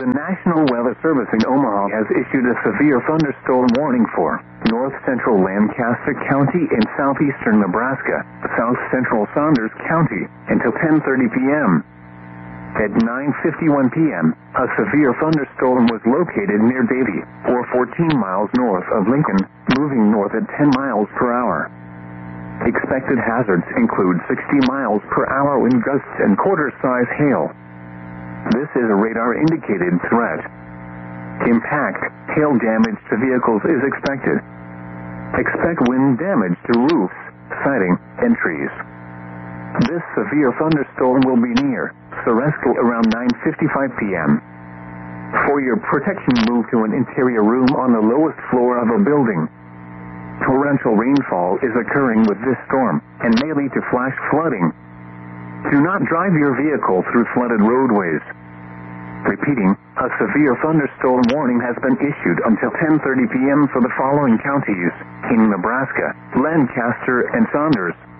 The National Weather Service in Omaha has issued a severe thunderstorm warning for north central Lancaster County and southeastern Nebraska, south central Saunders County, until 10:30 p.m. At 9:51 p.m., a severe thunderstorm was located near Davie, or 14 miles north of Lincoln, moving north at 10 miles per hour. Expected hazards include 60 miles per hour wind gusts and quarter-size hail. This is a radar-indicated threat. Impact, hail damage to vehicles is expected. Expect wind damage to roofs, siding, and trees. This severe thunderstorm will be near Ceresco around 9:55 p.m. For your protection, move to an interior room on the lowest floor of a building. Torrential rainfall is occurring with this storm and may lead to flash flooding. Do not drive your vehicle through flooded roadways. Repeating, a severe thunderstorm warning has been issued until 10:30 p.m. for the following counties in Nebraska: Lancaster and Saunders.